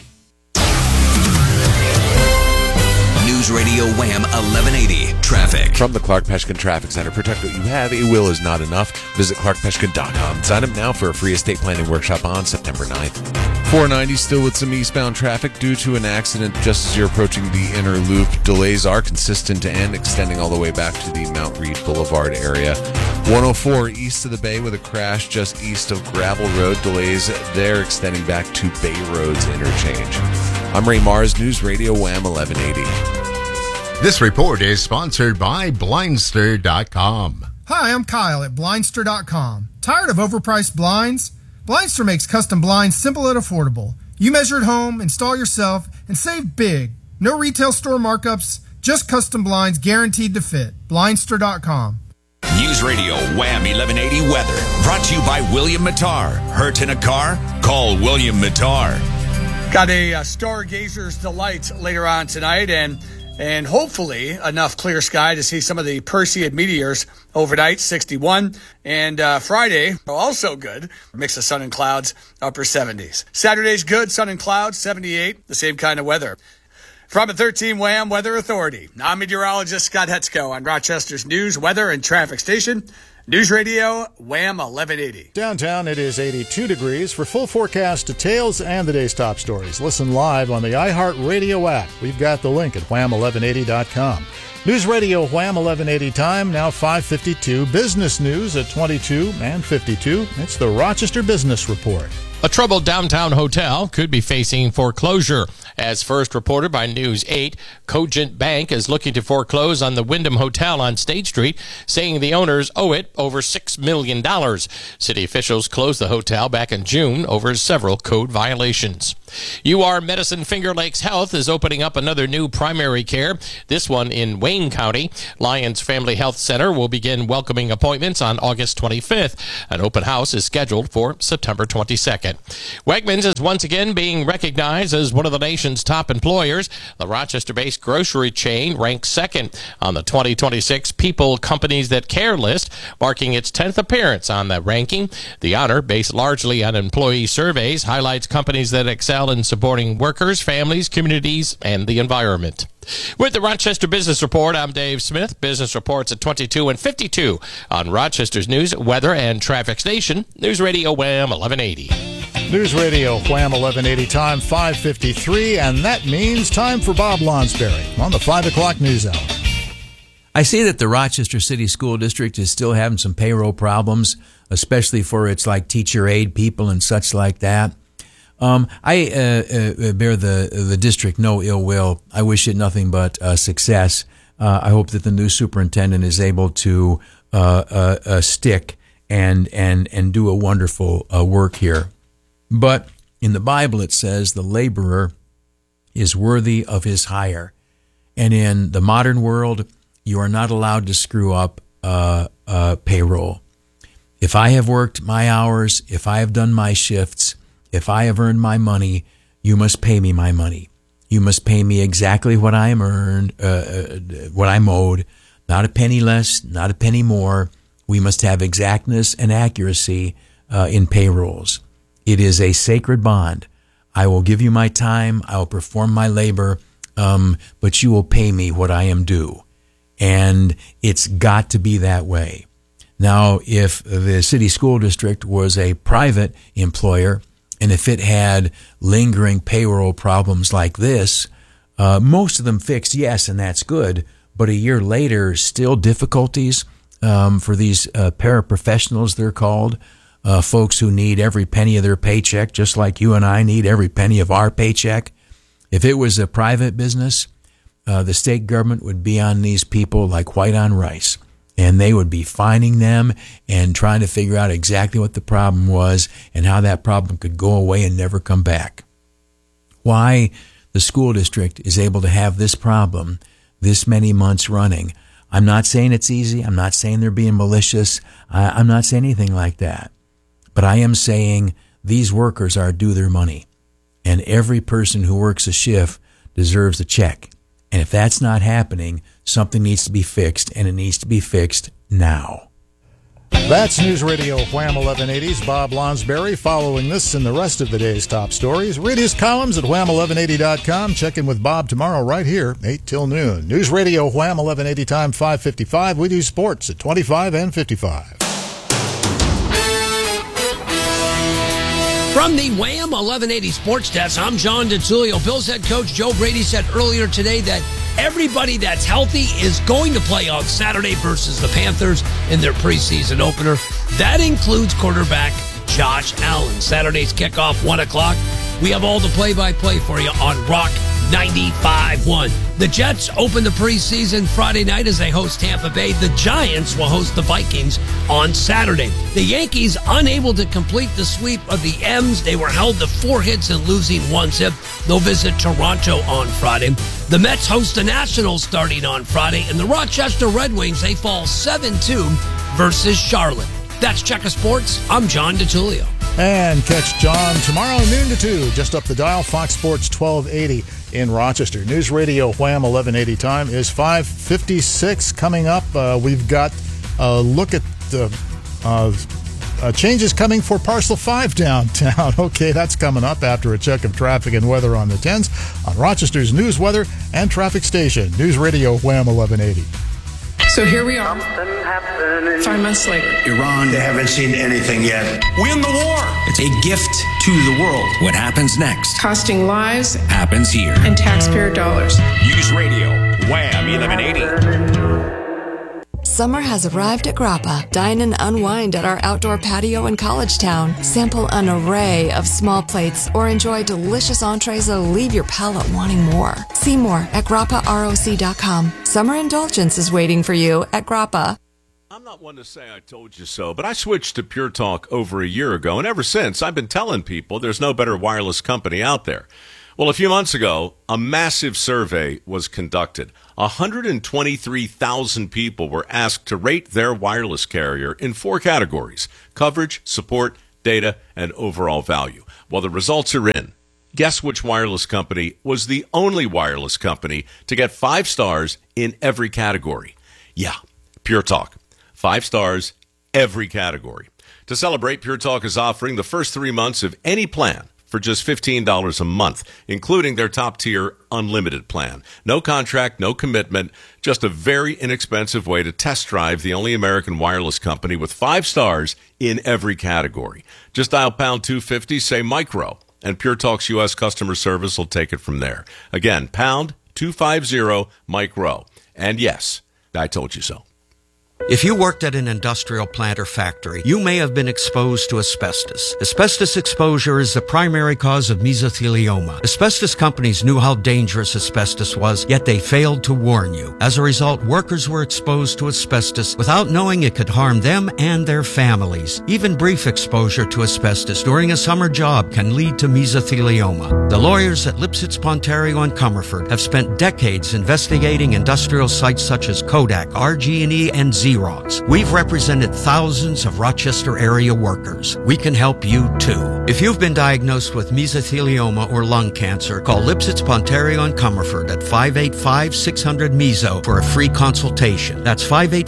Speaker 12: News Radio Wham 1180 Traffic.
Speaker 13: From the Clark Peshkin Traffic Center, protect what you have. A will is not enough. Visit clarkpeshkin.com. Sign up now for a free estate planning workshop on September 9th. 490 still with some eastbound traffic due to an accident just as you're approaching the inner loop. Delays are consistent and extending all the way back to the Mount Reed Boulevard area. 104 east of the Bay with a crash just east of Gravel Road. Delays there extending back to Bay Roads interchange. I'm Ray Mars, News Radio Wham 1180.
Speaker 27: This report is sponsored by Blindster.com.
Speaker 28: Hi, I'm Kyle at Blindster.com. Tired of overpriced blinds? Blindster makes custom blinds simple and affordable. You measure at home, install yourself, and save big. No retail store markups, just custom blinds guaranteed to fit. Blindster.com.
Speaker 12: News Radio Wham 1180 Weather. Brought to you by William Mattar. Hurt in a car? Call William Mattar.
Speaker 26: Got a Stargazer's Delight later on tonight, and hopefully enough clear sky to see some of the Perseid meteors overnight, 61. And Friday, also good, mix of sun and clouds, upper 70s. Saturday's good, sun and clouds, 78, the same kind of weather. From the 13 Wham Weather Authority, I'm meteorologist Scott Hetzko on Rochester's news, weather, and traffic station, News Radio Wham 1180.
Speaker 11: Downtown, it is 82 degrees. For full forecast details and the day's top stories, listen live on the iHeartRadio app. We've got the link at wham1180.com. News Radio Wham 1180 time, now 5:52. Business news at 22 and 52. It's the Rochester Business Report.
Speaker 1: A troubled downtown hotel could be facing foreclosure. As first reported by News 8, Cogent Bank is looking to foreclose on the Wyndham Hotel on State Street, saying the owners owe it over $6 million. City officials closed the hotel back in June over several code violations. UR Medicine Finger Lakes Health is opening up another new primary care, this one in Wayne County. Lyons Family Health Center will begin welcoming appointments on August 25th. An open house is scheduled for September 22nd. Wegmans is once again being recognized as one of the nation's top employers. The Rochester-based grocery chain ranks second on the 2026 People Companies That Care list, marking its 10th appearance on the ranking. The honor, based largely on employee surveys, highlights companies that excel in supporting workers, families, communities, and the environment. With the Rochester Business Report, I'm Dave Smith. Business reports at 22 and 52 on Rochester's news, weather, and traffic station, News Radio Wham 1180.
Speaker 11: News Radio Wham 1180 time, 5:53, and that means time for Bob Lonsberry on the 5 o'clock news hour.
Speaker 5: I see that the Rochester City School District is still having some payroll problems, especially for its like teacher aide people and such like that. I bear the district no ill will. I wish it nothing but success. I hope that the new superintendent is able to stick and do a wonderful work here. But in the Bible it says the laborer is worthy of his hire. And in the modern world, you are not allowed to screw up payroll. If I have worked my hours, if I have done my shifts, if I have earned my money, you must pay me my money. You must pay me exactly what I am earned, what I'm owed, not a penny less, not a penny more. We must have exactness and accuracy in payrolls. It is a sacred bond. I will give you my time. I will perform my labor, but you will pay me what I am due. And it's got to be that way. Now, if the city school district was a private employer, and if it had lingering payroll problems like this, most of them fixed, yes, and that's good. But a year later, still difficulties for these paraprofessionals, they're called, folks who need every penny of their paycheck, just like you and I need every penny of our paycheck. If it was a private business, the state government would be on these people like white on rice. And they would be fining them and trying to figure out exactly what the problem was and how that problem could go away and never come back. Why the school district is able to have this problem this many months running, I'm not saying it's easy. I'm not saying they're being malicious. I'm not saying anything like that. But I am saying these workers are due their money. And every person who works a shift deserves a check. And if that's not happening, something needs to be fixed, and it needs to be fixed now.
Speaker 11: That's News Radio Wham 1180's Bob Lonsberry. Following this and the rest of the day's top stories, read his columns at wham1180.com. Check in with Bob tomorrow right here, 8 till noon. News Radio Wham 1180 time, 5:55. We do sports at 25 and 55.
Speaker 7: From the Wham 1180 Sports Desk, I'm John DeTulio. Bills head coach Joe Brady said earlier today that everybody that's healthy is going to play on Saturday versus the Panthers in their preseason opener. That includes quarterback Josh Allen. Saturday's kickoff, 1 o'clock. We have all the play-by-play for you on Rock 95.1. The Jets open the preseason Friday night as they host Tampa Bay. The Giants will host the Vikings on Saturday. The Yankees unable to complete the sweep of the M's. They were held to 4 hits and losing 1 zip. They'll visit Toronto on Friday. The Mets host the Nationals starting on Friday. And the Rochester Red Wings, they fall 7-2 versus Charlotte. That's Checker Sports. I'm John DeTulio.
Speaker 11: And catch John tomorrow noon to 2, just up the dial, Fox Sports 1280 in Rochester. News Radio Wham 1180 time is 5:56. Coming up, we've got a look at Changes coming for Parcel 5 downtown. Okay, that's coming up after a check of traffic and weather on the 10s on Rochester's News, Weather, and Traffic Station. News Radio Wham 1180.
Speaker 8: So here we are, 5 months later.
Speaker 9: Iran, they haven't seen anything yet.
Speaker 10: Win the war. It's a gift to the world. What happens next?
Speaker 8: Costing lives
Speaker 10: Happens here.
Speaker 8: and taxpayer dollars.
Speaker 12: News Radio Wham 1180.
Speaker 15: Summer has arrived at Grappa. Dine and unwind at our outdoor patio in College Town. Sample an array of small plates or enjoy delicious entrees that'll leave your palate wanting more. See more at grapparoc.com. Summer indulgence is waiting for you at Grappa.
Speaker 13: I'm not one to say I told you so, but I switched to Pure Talk over a year ago, and ever since I've been telling people there's no better wireless company out there. Well, a few months ago, a massive survey was conducted. 123,000 people were asked to rate their wireless carrier in 4 categories: coverage, support, data, and overall value. Well, the results are in. Guess which wireless company was the only wireless company to get 5 stars in every category? Yeah, Pure Talk. 5 stars, every category. To celebrate, Pure Talk is offering the first 3 months of any plan for just $15 a month, including their top-tier unlimited plan. No contract, no commitment, just a very inexpensive way to test drive the only American wireless company with 5 stars in every category. Just dial pound 250, say micro, and Pure Talk's U.S. customer service will take it from there. Again, pound 250 micro. And yes, I told you so.
Speaker 16: If you worked at an industrial plant or factory, you may have been exposed to asbestos. Asbestos exposure is the primary cause of mesothelioma. Asbestos companies knew how dangerous asbestos was, yet they failed to warn you. As a result, workers were exposed to asbestos without knowing it could harm them and their families. Even brief exposure to asbestos during a summer job can lead to mesothelioma. The lawyers at Lipsitz, Pontario, and Comerford have spent decades investigating industrial sites such as Kodak, RG&E, and Xerox. We've represented thousands of Rochester area workers. We can help you too. If you've been diagnosed with mesothelioma or lung cancer, call Lipsitz, Pontario, and Comerford at 585-600-MESO for a free consultation. That's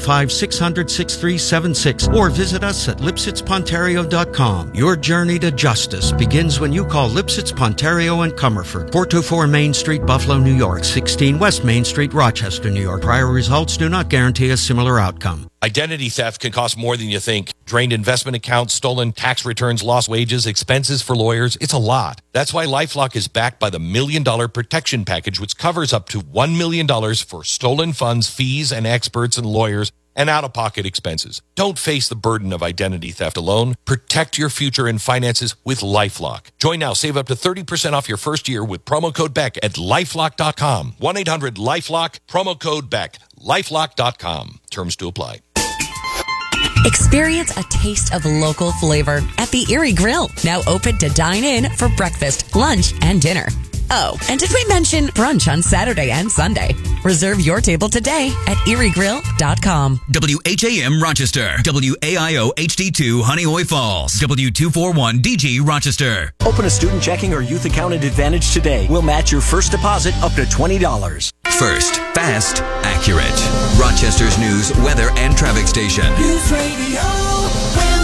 Speaker 16: 585-600-6376, or visit us at lipsitzpontario.com. Your journey to justice begins when you call Lipsitz, Pontario, and Comerford, 424 Main Street, Buffalo, New York, 16 West Main Street, Rochester, New York. Prior results do not guarantee a similar outcome.
Speaker 22: Identity theft can cost more than you think. Drained investment accounts, stolen tax returns, lost wages, expenses for lawyers. It's a lot. That's why LifeLock is backed by the $1 Million Protection Package, which covers up to $1 million for stolen funds, fees, and experts and lawyers, and out-of-pocket expenses. Don't face the burden of identity theft alone. Protect your future and finances with LifeLock. Join now. Save up to 30% off your first year with promo code BECK at LifeLock.com. 1-800-LifeLock, promo code BECK. LifeLock.com. Terms to apply.
Speaker 25: Experience a taste of local flavor at the Erie Grill. Now open to dine in for breakfast, lunch, and dinner. Oh, and did we mention brunch on Saturday and Sunday? Reserve your table today at eriegrill.com.
Speaker 23: WHAM Rochester, WAIO HD2 Honeoye Falls, W241DG Rochester.
Speaker 24: Open a student checking or youth account at Advantage today. We'll match your first deposit up to $20.
Speaker 23: First, fast, accurate. Rochester's news, weather, and traffic station.
Speaker 29: News Radio Wham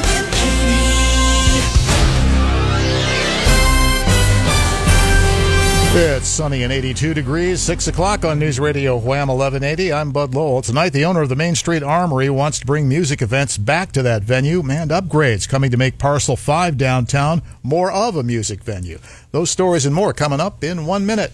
Speaker 29: 1180.
Speaker 11: It's sunny and 82 degrees, 6 o'clock on News Radio Wham 1180. I'm Bud Lowell. Tonight, the owner of the Main Street Armory wants to bring music events back to that venue and upgrades coming to make Parcel 5 downtown more of a music venue. Those stories and more coming up in 1 minute.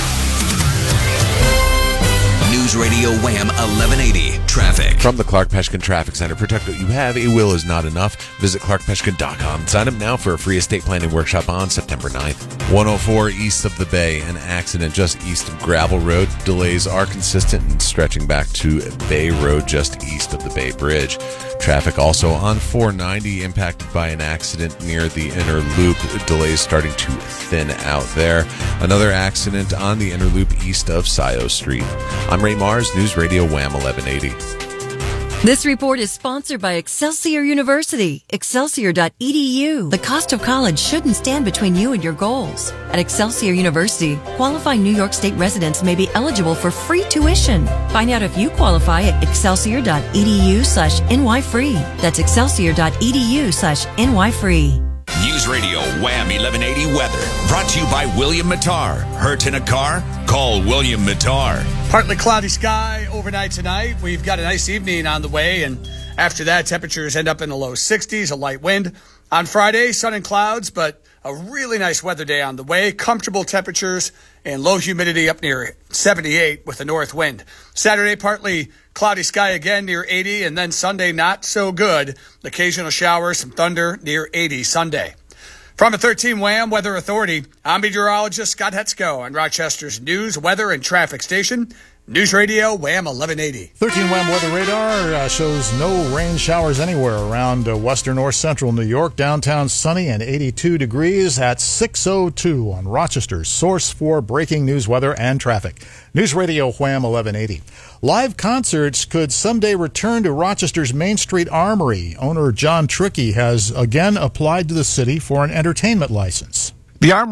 Speaker 23: News Radio Wham 1180 traffic.
Speaker 13: From the Clark Peshkin Traffic Center, protect what you have. A will is not enough. Visit clarkpeshkin.com. Sign up now for a free estate planning workshop on September 9th. 104 east of the Bay, an accident just east of Gravel Road. Delays are consistent and stretching back to Bay Road just east of the Bay Bridge. Traffic also on 490 impacted by an accident near the inner loop. Delays starting to thin out there. Another accident on the inner loop east of Scioto Street. I'm Ray Mars, News Radio Wham 1180.
Speaker 2: This report is sponsored by Excelsior University, excelsior.edu. The cost of college shouldn't stand between you and your goals. At Excelsior University, qualifying New York State residents may be eligible for free tuition. Find out if you qualify at excelsior.edu/NYFree. That's excelsior.edu/NYFree.
Speaker 12: News Radio Wham 1180 weather. Brought to you by William Mattar. Hurt in a car? Call William Mattar.
Speaker 26: Partly cloudy sky overnight tonight. We've got a nice evening on the way, and after that, temperatures end up in the low 60s, a light wind. On Friday, sun and clouds, but a really nice weather day on the way. Comfortable temperatures and low humidity up near 78 with a north wind. Saturday, partly cloudy sky again near 80, and then Sunday, not so good. Occasional showers, some thunder near 80 Sunday. From a 13 Wham Weather Authority, I'm meteorologist Scott Hetzko on Rochester's news, weather, and traffic station, News Radio Wham 1180.
Speaker 11: 13 Wham Weather Radar shows no rain showers anywhere around western or central New York. Downtown sunny and 82 degrees at 6:02 on Rochester's source for breaking news, weather, and traffic. News Radio Wham 1180. Live concerts could someday return to Rochester's Main Street Armory. Owner John Trickey has again applied to the city for an entertainment license.
Speaker 3: The Armory